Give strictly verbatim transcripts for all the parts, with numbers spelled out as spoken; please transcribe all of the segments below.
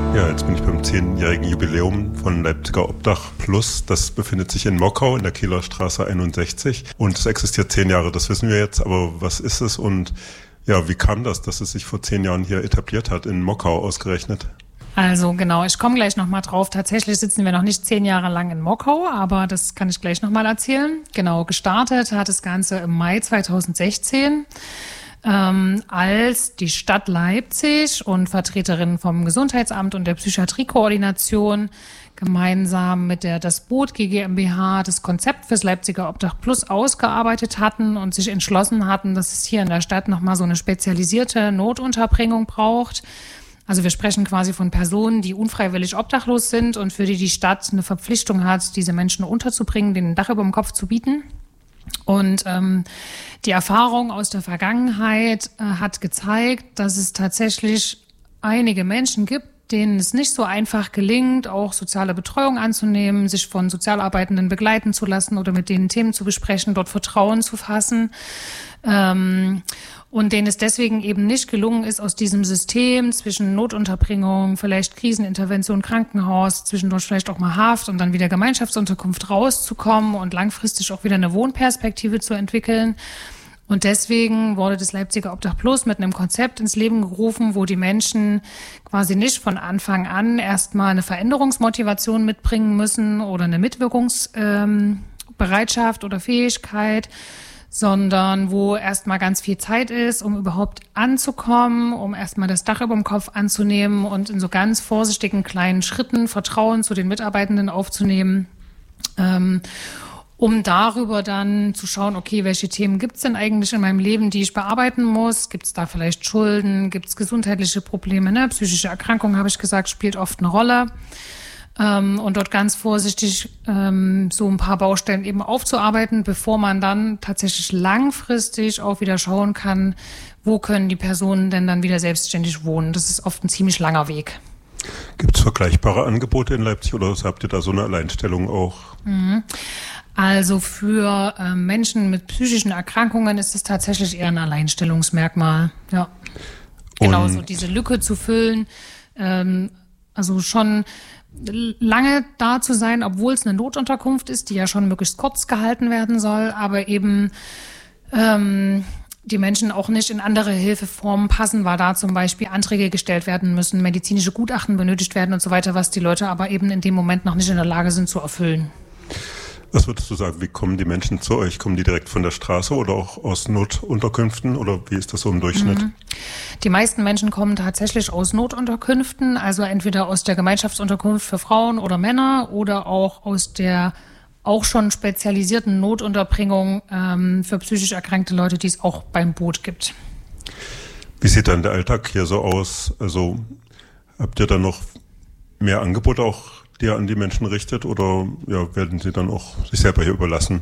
Ja, jetzt bin ich beim zehnjährigen Jubiläum von Leipziger Obdach Plus. Das befindet sich in Mockau in der Kieler Straße einundsechzig und es existiert zehn Jahre, das wissen wir jetzt. Aber was ist es und ja, wie kam das, dass es sich vor zehn Jahren hier etabliert hat, in Mockau ausgerechnet? Also genau, ich komme gleich nochmal drauf. Tatsächlich sitzen wir noch nicht zehn Jahre lang in Mockau, aber das kann ich gleich nochmal erzählen. Genau, gestartet hat das Ganze im Mai zweitausendsechzehn. Ähm, als die Stadt Leipzig und Vertreterinnen vom Gesundheitsamt und der Psychiatriekoordination gemeinsam mit der Das Boot GmbH das Konzept fürs Leipziger Obdach Plus ausgearbeitet hatten und sich entschlossen hatten, dass es hier in der Stadt nochmal so eine spezialisierte Notunterbringung braucht. Also wir sprechen quasi von Personen, die unfreiwillig obdachlos sind und für die die Stadt eine Verpflichtung hat, diese Menschen unterzubringen, denen ein Dach über dem Kopf zu bieten. Und ähm, die Erfahrung aus der Vergangenheit äh, hat gezeigt, dass es tatsächlich einige Menschen gibt, denen es nicht so einfach gelingt, auch soziale Betreuung anzunehmen, sich von Sozialarbeitenden begleiten zu lassen oder mit denen Themen zu besprechen, dort Vertrauen zu fassen. Ähm, und denen es deswegen eben nicht gelungen ist, aus diesem System zwischen Notunterbringung, vielleicht Krisenintervention, Krankenhaus, zwischendurch vielleicht auch mal Haft und dann wieder Gemeinschaftsunterkunft rauszukommen und langfristig auch wieder eine Wohnperspektive zu entwickeln. Und deswegen wurde das Leipziger Obdach Plus mit einem Konzept ins Leben gerufen, wo die Menschen quasi nicht von Anfang an erstmal eine Veränderungsmotivation mitbringen müssen oder eine Mitwirkungsbereitschaft ähm, oder Fähigkeit, sondern wo erstmal ganz viel Zeit ist, um überhaupt anzukommen, um erstmal das Dach über dem Kopf anzunehmen und in so ganz vorsichtigen kleinen Schritten Vertrauen zu den Mitarbeitenden aufzunehmen, ähm, um darüber dann zu schauen, okay, welche Themen gibt's denn eigentlich in meinem Leben, die ich bearbeiten muss? Gibt's da vielleicht Schulden? Gibt's gesundheitliche Probleme? Ne? Psychische Erkrankungen, habe ich gesagt, spielt oft eine Rolle. Ähm, und dort ganz vorsichtig ähm, so ein paar Baustellen eben aufzuarbeiten, bevor man dann tatsächlich langfristig auch wieder schauen kann, wo können die Personen denn dann wieder selbstständig wohnen. Das ist oft ein ziemlich langer Weg. Gibt es vergleichbare Angebote in Leipzig oder habt ihr da so eine Alleinstellung auch? Mhm. Also für äh, Menschen mit psychischen Erkrankungen ist es tatsächlich eher ein Alleinstellungsmerkmal. Ja, genau, so diese Lücke zu füllen, ähm, also schon lange da zu sein, obwohl es eine Notunterkunft ist, die ja schon möglichst kurz gehalten werden soll, aber eben ähm, die Menschen auch nicht in andere Hilfeformen passen, weil da zum Beispiel Anträge gestellt werden müssen, medizinische Gutachten benötigt werden und so weiter, was die Leute aber eben in dem Moment noch nicht in der Lage sind zu erfüllen. Was würdest du sagen, wie kommen die Menschen zu euch? Kommen die direkt von der Straße oder auch aus Notunterkünften oder wie ist das so im Durchschnitt? Mhm. Die meisten Menschen kommen tatsächlich aus Notunterkünften, also entweder aus der Gemeinschaftsunterkunft für Frauen oder Männer oder auch aus der auch schon spezialisierten Notunterbringung ähm, für psychisch erkrankte Leute, die es auch beim Boot gibt. Wie sieht dann der Alltag hier so aus? Also habt ihr da noch mehr Angebote auch, die ihr an die Menschen richtet oder ja, werden sie dann auch sich selber hier überlassen?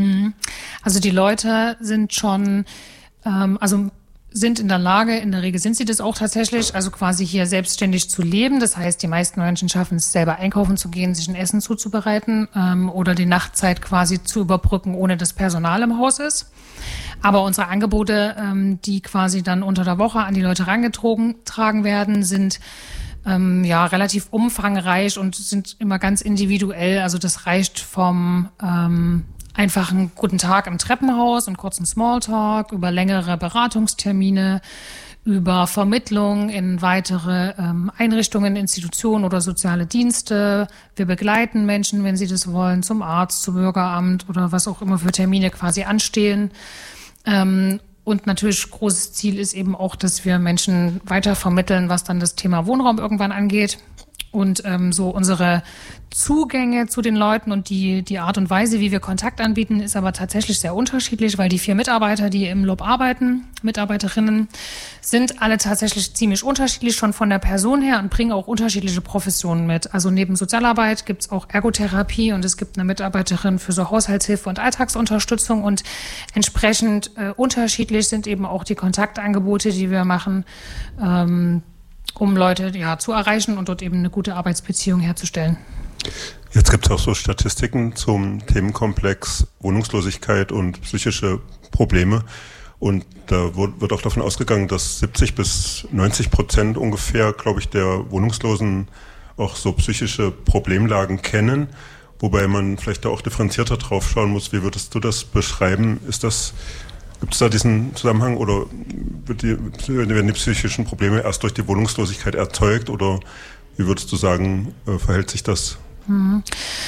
Also die Leute sind schon, ähm, also sind in der Lage, in der Regel sind sie das auch tatsächlich, also quasi hier selbstständig zu leben. Das heißt, die meisten Menschen schaffen es, selber einkaufen zu gehen, sich ein Essen zuzubereiten ähm, oder die Nachtzeit quasi zu überbrücken, ohne dass Personal im Haus ist. Aber unsere Angebote, ähm, die quasi dann unter der Woche an die Leute herangetragen werden, sind Ähm, ja, relativ umfangreich und sind immer ganz individuell. Also das reicht vom ähm, einfachen Guten Tag im Treppenhaus und kurzen Smalltalk über längere Beratungstermine, über Vermittlung in weitere ähm, Einrichtungen, Institutionen oder soziale Dienste. Wir begleiten Menschen, wenn sie das wollen, zum Arzt, zum Bürgeramt oder was auch immer für Termine quasi anstehen. Ähm, Und natürlich großes Ziel ist eben auch, dass wir Menschen weiter vermitteln, was dann das Thema Wohnraum irgendwann angeht. Und ähm, so unsere Zugänge zu den Leuten und die, die Art und Weise, wie wir Kontakt anbieten, ist aber tatsächlich sehr unterschiedlich, weil die vier Mitarbeiter, die im L O B arbeiten, Mitarbeiterinnen, sind alle tatsächlich ziemlich unterschiedlich schon von der Person her und bringen auch unterschiedliche Professionen mit. Also neben Sozialarbeit gibt's auch Ergotherapie und es gibt eine Mitarbeiterin für so Haushaltshilfe und Alltagsunterstützung und entsprechend äh, unterschiedlich sind eben auch die Kontaktangebote, die wir machen, ähm, um Leute ja zu erreichen und dort eben eine gute Arbeitsbeziehung herzustellen. Jetzt gibt es auch so Statistiken zum Themenkomplex Wohnungslosigkeit und psychische Probleme. Und da wird auch davon ausgegangen, dass siebzig bis neunzig Prozent ungefähr, glaube ich, der Wohnungslosen auch so psychische Problemlagen kennen. Wobei man vielleicht da auch differenzierter drauf schauen muss. Wie würdest du das beschreiben? Ist das, gibt es da diesen Zusammenhang oder wird die, werden die psychischen Probleme erst durch die Wohnungslosigkeit erzeugt? Oder wie würdest du sagen, äh, verhält sich das? Mhm.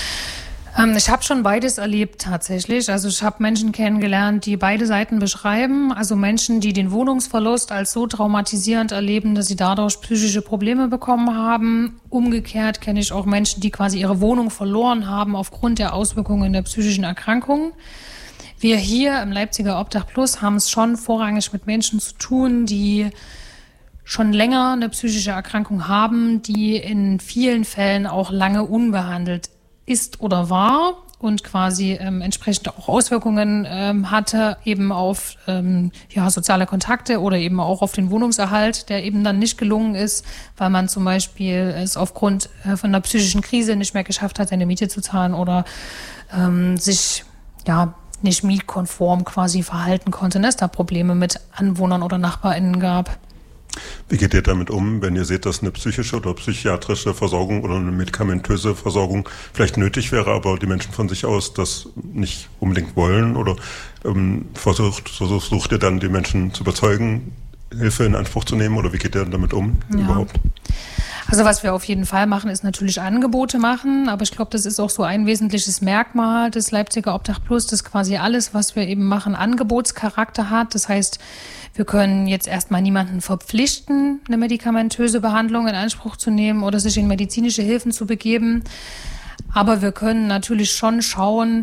Ich habe schon beides erlebt tatsächlich. Also ich habe Menschen kennengelernt, die beide Seiten beschreiben. Also Menschen, die den Wohnungsverlust als so traumatisierend erleben, dass sie dadurch psychische Probleme bekommen haben. Umgekehrt kenne ich auch Menschen, die quasi ihre Wohnung verloren haben aufgrund der Auswirkungen der psychischen Erkrankung. Wir hier im Leipziger Obdach Plus haben es schon vorrangig mit Menschen zu tun, die schon länger eine psychische Erkrankung haben, die in vielen Fällen auch lange unbehandelt ist oder war und quasi ähm, entsprechend auch Auswirkungen ähm, hatte, eben auf ähm, ja, soziale Kontakte oder eben auch auf den Wohnungserhalt, der eben dann nicht gelungen ist, weil man zum Beispiel es aufgrund äh, von einer psychischen Krise nicht mehr geschafft hat, seine Miete zu zahlen oder ähm, sich ja nicht mietkonform quasi verhalten konnte, dass es da Probleme mit Anwohnern oder NachbarInnen gab. Wie geht ihr damit um, wenn ihr seht, dass eine psychische oder psychiatrische Versorgung oder eine medikamentöse Versorgung vielleicht nötig wäre, aber die Menschen von sich aus das nicht unbedingt wollen? Oder ähm, versucht, versucht ihr dann, die Menschen zu überzeugen, Hilfe in Anspruch zu nehmen? Oder wie geht ihr damit um ja. überhaupt? Also was wir auf jeden Fall machen, ist natürlich Angebote machen. Aber ich glaube, das ist auch so ein wesentliches Merkmal des Leipziger Obdach Plus, dass quasi alles, was wir eben machen, Angebotscharakter hat. Das heißt, wir können jetzt erstmal niemanden verpflichten, eine medikamentöse Behandlung in Anspruch zu nehmen oder sich in medizinische Hilfen zu begeben. Aber wir können natürlich schon schauen,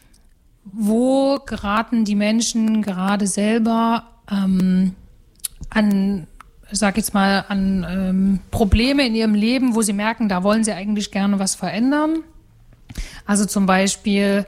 wo geraten die Menschen gerade selber ähm, an, ich sag jetzt mal, an ähm, Probleme in ihrem Leben, wo sie merken, da wollen sie eigentlich gerne was verändern. Also zum Beispiel,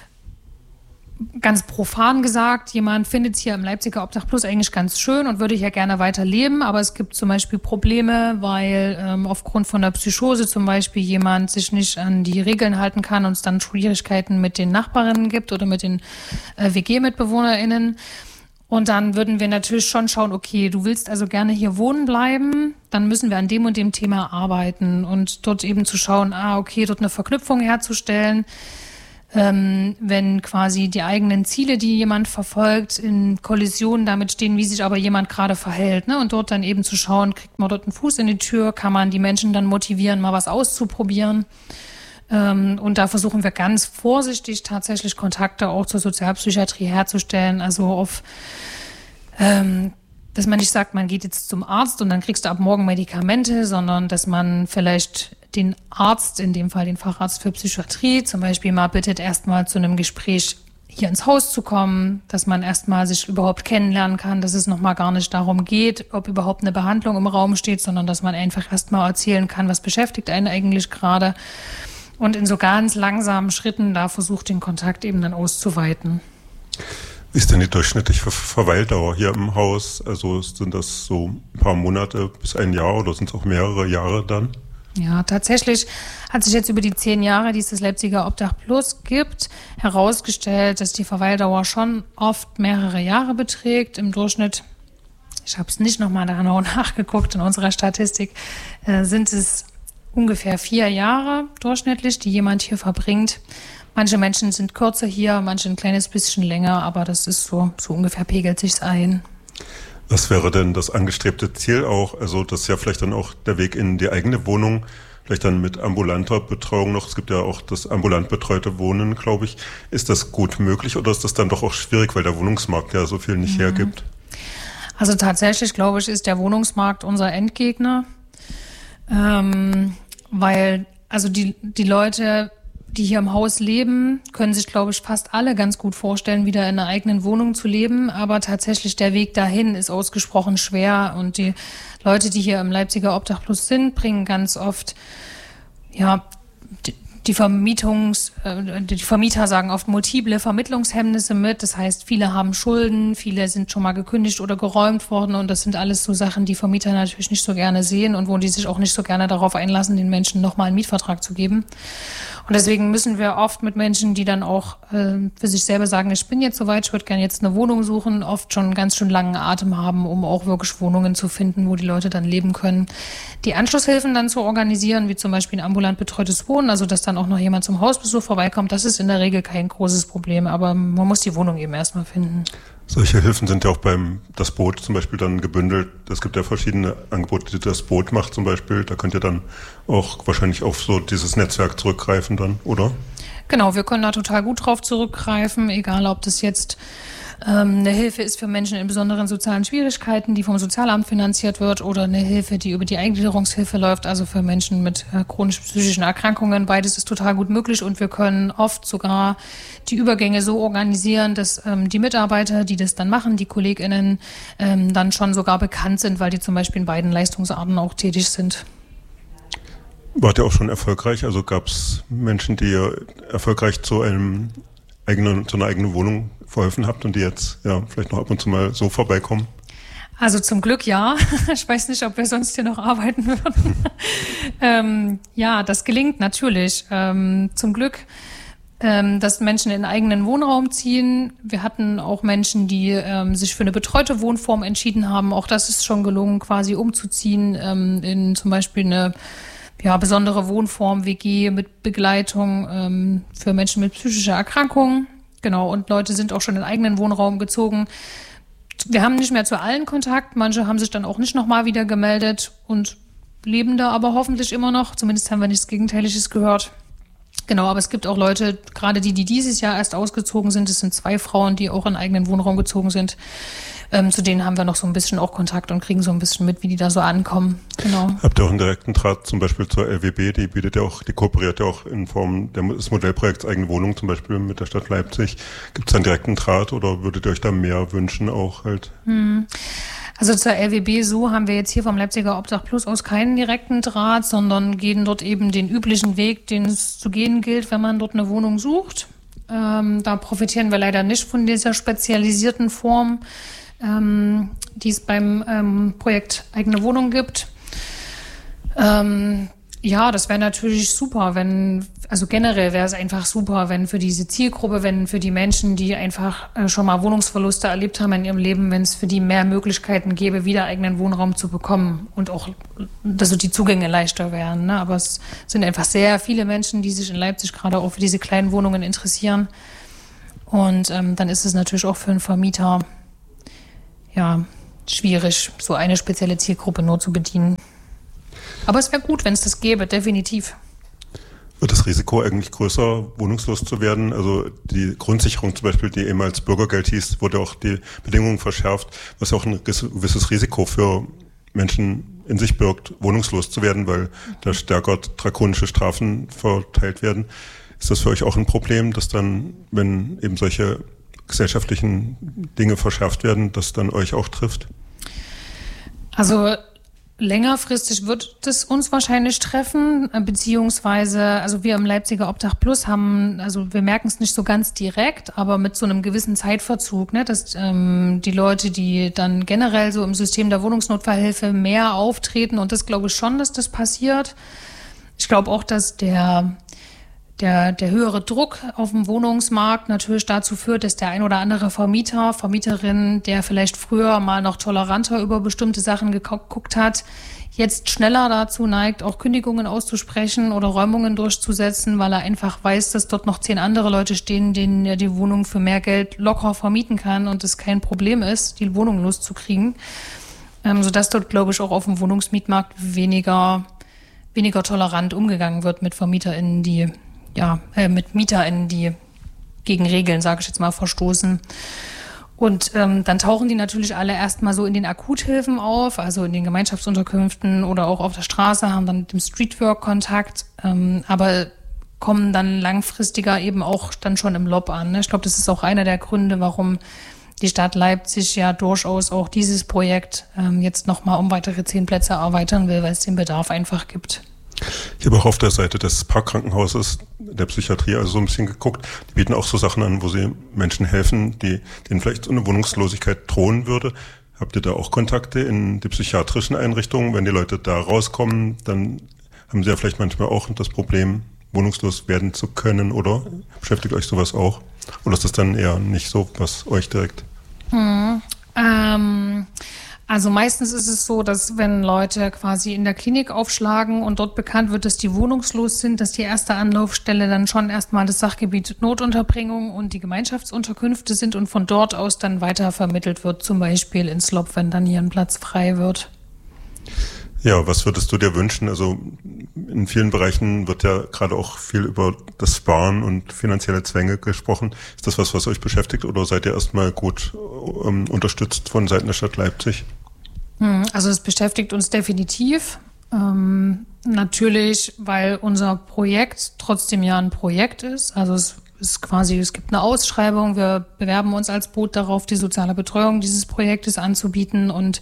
ganz profan gesagt, jemand findet es hier im Leipziger Obdach Plus eigentlich ganz schön und würde hier gerne weiter leben, aber es gibt zum Beispiel Probleme, weil ähm, aufgrund von der Psychose zum Beispiel jemand sich nicht an die Regeln halten kann und es dann Schwierigkeiten mit den Nachbarinnen gibt oder mit den äh, W G-MitbewohnerInnen. Und dann würden wir natürlich schon schauen, okay, du willst also gerne hier wohnen bleiben, dann müssen wir an dem und dem Thema arbeiten und dort eben zu schauen, ah, okay, dort eine Verknüpfung herzustellen. Ähm, wenn quasi die eigenen Ziele, die jemand verfolgt, in Kollision damit stehen, wie sich aber jemand gerade verhält, ne? Und dort dann eben zu schauen, kriegt man dort einen Fuß in die Tür, kann man die Menschen dann motivieren, mal was auszuprobieren. Ähm, und da versuchen wir ganz vorsichtig tatsächlich Kontakte auch zur Sozialpsychiatrie herzustellen, also auf ähm, dass man nicht sagt, man geht jetzt zum Arzt und dann kriegst du ab morgen Medikamente, sondern dass man vielleicht den Arzt, in dem Fall den Facharzt für Psychiatrie, zum Beispiel mal bittet, erstmal zu einem Gespräch hier ins Haus zu kommen, dass man erstmal sich überhaupt kennenlernen kann, dass es nochmal gar nicht darum geht, ob überhaupt eine Behandlung im Raum steht, sondern dass man einfach erstmal erzählen kann, was beschäftigt einen eigentlich gerade. Und in so ganz langsamen Schritten da versucht, den Kontakt eben dann auszuweiten. Wie ist denn die durchschnittliche Verweildauer hier im Haus? Also sind das so ein paar Monate bis ein Jahr oder sind es auch mehrere Jahre dann? Ja, tatsächlich hat sich jetzt über die zehn Jahre, die es das Leipziger Obdach Plus gibt, herausgestellt, dass die Verweildauer schon oft mehrere Jahre beträgt. Im Durchschnitt, ich habe es nicht nochmal genau nachgeguckt in unserer Statistik, äh, sind es ungefähr vier Jahre durchschnittlich, die jemand hier verbringt. Manche Menschen sind kürzer hier, manche ein kleines bisschen länger, aber das ist so, so ungefähr pegelt sich's ein. Was wäre denn das angestrebte Ziel auch? Also das ist ja vielleicht dann auch der Weg in die eigene Wohnung, vielleicht dann mit ambulanter Betreuung noch. Es gibt ja auch das ambulant betreute Wohnen, glaube ich. Ist das gut möglich oder ist das dann doch auch schwierig, weil der Wohnungsmarkt ja so viel nicht mhm. hergibt? Also tatsächlich, glaube ich, ist der Wohnungsmarkt unser Endgegner, ähm, weil also die, die Leute, die hier im Haus leben, können sich, glaube ich, fast alle ganz gut vorstellen, wieder in einer eigenen Wohnung zu leben. Aber tatsächlich der Weg dahin ist ausgesprochen schwer. Und die Leute, die hier im Leipziger Obdach Plus sind, bringen ganz oft, ja, die, die Vermietungs, äh, die Vermieter sagen oft multiple Vermittlungshemmnisse mit. Das heißt, viele haben Schulden, viele sind schon mal gekündigt oder geräumt worden. Und das sind alles so Sachen, die Vermieter natürlich nicht so gerne sehen und wo die sich auch nicht so gerne darauf einlassen, den Menschen nochmal einen Mietvertrag zu geben. Und deswegen müssen wir oft mit Menschen, die dann auch äh, für sich selber sagen, ich bin jetzt soweit, ich würde gerne jetzt eine Wohnung suchen, oft schon einen ganz schön langen Atem haben, um auch wirklich Wohnungen zu finden, wo die Leute dann leben können. Die Anschlusshilfen dann zu organisieren, wie zum Beispiel ein ambulant betreutes Wohnen, also dass dann auch noch jemand zum Hausbesuch vorbeikommt, das ist in der Regel kein großes Problem, aber man muss die Wohnung eben erstmal finden. Solche Hilfen sind ja auch beim Das Boot zum Beispiel dann gebündelt. Es gibt ja verschiedene Angebote, die Das Boot macht zum Beispiel. Da könnt ihr dann auch wahrscheinlich auf so dieses Netzwerk zurückgreifen dann, oder? Genau, wir können da total gut drauf zurückgreifen, egal ob das jetzt ähm, eine Hilfe ist für Menschen in besonderen sozialen Schwierigkeiten, die vom Sozialamt finanziert wird, oder eine Hilfe, die über die Eingliederungshilfe läuft, also für Menschen mit äh, chronisch psychischen Erkrankungen. Beides ist total gut möglich und wir können oft sogar die Übergänge so organisieren, dass ähm, die Mitarbeiter, die das dann machen, die KollegInnen, ähm, dann schon sogar bekannt sind, weil die zum Beispiel in beiden Leistungsarten auch tätig sind. Wart ihr auch schon erfolgreich? Also gab es Menschen, die ihr erfolgreich zu einem eigenen, zu einer eigenen Wohnung verholfen habt und die jetzt ja vielleicht noch ab und zu mal so vorbeikommen? Also zum Glück ja. Ich weiß nicht, ob wir sonst hier noch arbeiten würden. ähm, ja, das gelingt natürlich. Ähm, zum Glück, ähm, dass Menschen in einen eigenen Wohnraum ziehen. Wir hatten auch Menschen, die ähm, sich für eine betreute Wohnform entschieden haben. Auch das ist schon gelungen, quasi umzuziehen ähm, in zum Beispiel eine ja, besondere Wohnform, W G mit Begleitung ähm, für Menschen mit psychischer Erkrankung. Genau, und Leute sind auch schon in den eigenen Wohnraum gezogen. Wir haben nicht mehr zu allen Kontakt. Manche haben sich dann auch nicht nochmal wieder gemeldet und leben da aber hoffentlich immer noch. Zumindest haben wir nichts Gegenteiliges gehört. Genau, aber es gibt auch Leute, gerade die, die dieses Jahr erst ausgezogen sind. Es sind zwei Frauen, die auch in den eigenen Wohnraum gezogen sind. Ähm, zu denen haben wir noch so ein bisschen auch Kontakt und kriegen so ein bisschen mit, wie die da so ankommen. Genau. Habt ihr auch einen direkten Draht zum Beispiel zur L W B? Die bietet ja auch, die kooperiert ja auch in Form des Modellprojekts eigene Wohnung zum Beispiel mit der Stadt Leipzig. Gibt es einen direkten Draht oder würdet ihr euch da mehr wünschen auch halt? Hm. Also zur L W B so haben wir jetzt hier vom Leipziger Obdach Plus aus keinen direkten Draht, sondern gehen dort eben den üblichen Weg, den es zu gehen gilt, wenn man dort eine Wohnung sucht. Ähm, da profitieren wir leider nicht von dieser spezialisierten Form, ähm, die es beim ähm, Projekt eigene Wohnung gibt. Ähm, ja, das wäre natürlich super, wenn, also generell wäre es einfach super, wenn für diese Zielgruppe, wenn für die Menschen, die einfach äh, schon mal Wohnungsverluste erlebt haben in ihrem Leben, wenn es für die mehr Möglichkeiten gäbe, wieder eigenen Wohnraum zu bekommen und auch, dass so die Zugänge leichter wären. Ne? Aber es sind einfach sehr viele Menschen, die sich in Leipzig gerade auch für diese kleinen Wohnungen interessieren. Und ähm, dann ist es natürlich auch für einen Vermieter ja schwierig, so eine spezielle Zielgruppe nur zu bedienen. Aber es wäre gut, wenn es das gäbe, definitiv. Wird das Risiko eigentlich größer, wohnungslos zu werden? Also die Grundsicherung zum Beispiel, die eben als Bürgergeld hieß, wurde auch die Bedingungen verschärft, was ja auch ein gewisses Risiko für Menschen in sich birgt, wohnungslos zu werden, weil da stärker drakonische Strafen verteilt werden. Ist das für euch auch ein Problem, dass dann, wenn eben solche gesellschaftlichen Dinge verschärft werden, das dann euch auch trifft? Also längerfristig wird es uns wahrscheinlich treffen, beziehungsweise, also wir im Leipziger Obdach Plus haben, also wir merken es nicht so ganz direkt, aber mit so einem gewissen Zeitverzug, ne, dass ähm, die Leute, die dann generell so im System der Wohnungsnotfallhilfe mehr auftreten, und das glaube ich schon, dass das passiert. Ich glaube auch, dass der Der, der höhere Druck auf dem Wohnungsmarkt natürlich dazu führt, dass der ein oder andere Vermieter, Vermieterin, der vielleicht früher mal noch toleranter über bestimmte Sachen geguckt hat, jetzt schneller dazu neigt, auch Kündigungen auszusprechen oder Räumungen durchzusetzen, weil er einfach weiß, dass dort noch zehn andere Leute stehen, denen er die Wohnung für mehr Geld locker vermieten kann und es kein Problem ist, die Wohnung loszukriegen. Ähm, sodass dort, glaube ich, auch auf dem Wohnungsmietmarkt weniger, weniger tolerant umgegangen wird mit VermieterInnen, die ja, äh, mit MieterInnen, die gegen Regeln, sage ich jetzt mal, verstoßen. Und ähm, dann tauchen die natürlich alle erstmal so in den Akuthilfen auf, also in den Gemeinschaftsunterkünften oder auch auf der Straße, haben dann mit dem Streetwork Kontakt, ähm, aber kommen dann langfristiger eben auch dann schon im Lob an. Ne? Ich glaube, das ist auch einer der Gründe, warum die Stadt Leipzig ja durchaus auch dieses Projekt ähm, jetzt nochmal um weitere zehn Plätze erweitern will, weil es den Bedarf einfach gibt. Ich habe auch auf der Seite des Parkkrankenhauses der Psychiatrie also so ein bisschen geguckt. Die bieten auch so Sachen an, wo sie Menschen helfen, die denen vielleicht so eine Wohnungslosigkeit drohen würde. Habt ihr da auch Kontakte in die psychiatrischen Einrichtungen? Wenn die Leute da rauskommen, dann haben sie ja vielleicht manchmal auch das Problem, wohnungslos werden zu können, oder? Beschäftigt euch sowas auch? Oder ist das dann eher nicht so, was euch direkt? Hm, ähm, also meistens ist es so, dass wenn Leute quasi in der Klinik aufschlagen und dort bekannt wird, dass die wohnungslos sind, dass die erste Anlaufstelle dann schon erstmal das Sachgebiet Notunterbringung und die Gemeinschaftsunterkünfte sind und von dort aus dann weiter vermittelt wird, zum Beispiel ins Slop, wenn dann hier ein Platz frei wird. Ja, was würdest du dir wünschen? Also in vielen Bereichen wird ja gerade auch viel über das Sparen und finanzielle Zwänge gesprochen. Ist das was, was euch beschäftigt, oder seid ihr erstmal gut ähm, unterstützt von Seiten der Stadt Leipzig? Also es beschäftigt uns definitiv. Ähm, natürlich, weil unser Projekt trotzdem ja ein Projekt ist. Also es ist quasi, es gibt eine Ausschreibung. Wir bewerben uns als Boot darauf, die soziale Betreuung dieses Projektes anzubieten, und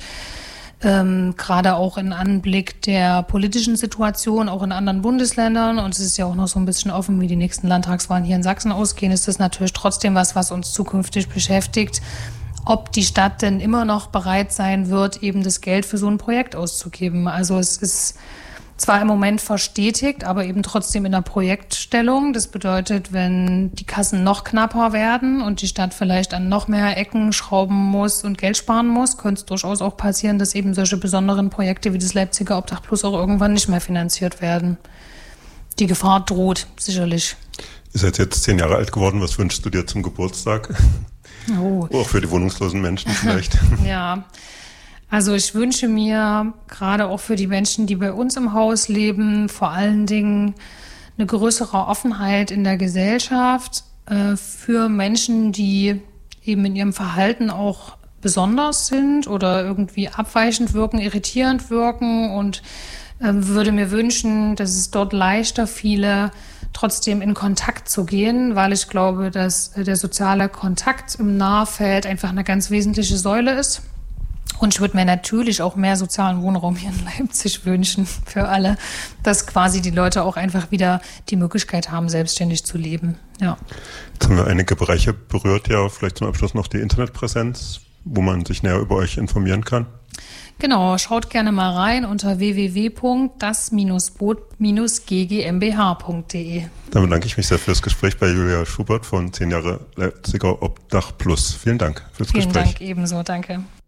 Ähm, gerade auch in Anblick der politischen Situation, auch in anderen Bundesländern, und es ist ja auch noch so ein bisschen offen, wie die nächsten Landtagswahlen hier in Sachsen ausgehen, ist das natürlich trotzdem was, was uns zukünftig beschäftigt, ob die Stadt denn immer noch bereit sein wird, eben das Geld für so ein Projekt auszugeben. Also es ist zwar im Moment verstetigt, aber eben trotzdem in der Projektstellung. Das bedeutet, wenn die Kassen noch knapper werden und die Stadt vielleicht an noch mehr Ecken schrauben muss und Geld sparen muss, könnte es durchaus auch passieren, dass eben solche besonderen Projekte wie das Leipziger Obdach Plus auch irgendwann nicht mehr finanziert werden. Die Gefahr droht sicherlich. Ihr seid jetzt zehn Jahre alt geworden. Was wünschst du dir zum Geburtstag? Oh. Auch für die wohnungslosen Menschen vielleicht. Ja. Also ich wünsche mir gerade auch für die Menschen, die bei uns im Haus leben, vor allen Dingen eine größere Offenheit in der Gesellschaft äh, für Menschen, die eben in ihrem Verhalten auch besonders sind oder irgendwie abweichend wirken, irritierend wirken, und äh, würde mir wünschen, dass es dort leichter fiele, trotzdem in Kontakt zu gehen, weil ich glaube, dass der soziale Kontakt im Nahfeld einfach eine ganz wesentliche Säule ist. Und ich würde mir natürlich auch mehr sozialen Wohnraum hier in Leipzig wünschen für alle, dass quasi die Leute auch einfach wieder die Möglichkeit haben, selbstständig zu leben. Ja. Jetzt haben wir einige Bereiche berührt, ja, vielleicht zum Abschluss noch die Internetpräsenz, wo man sich näher über euch informieren kann. Genau, schaut gerne mal rein unter w w w punkt das boot g g m b h punkt d e. Dann bedanke ich mich sehr für das Gespräch bei Julia Schubert von zehn Jahre Leipziger Obdach Plus. Vielen Dank fürs Vielen Gespräch. Dank, ebenso, danke.